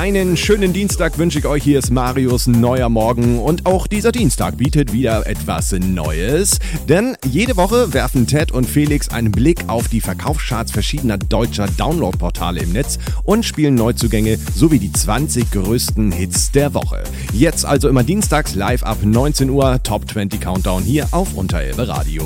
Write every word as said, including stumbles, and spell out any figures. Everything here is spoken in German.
Einen schönen Dienstag wünsche ich euch. Hier ist Marius neuer Morgen und auch dieser Dienstag bietet wieder etwas Neues. Denn jede Woche werfen Ted und Felix einen Blick auf die Verkaufscharts verschiedener deutscher Downloadportale im Netz und spielen Neuzugänge sowie die zwanzig größten Hits der Woche. Jetzt also immer dienstags live ab neunzehn Uhr Top zwanzig Countdown hier auf Unterelbe Radio.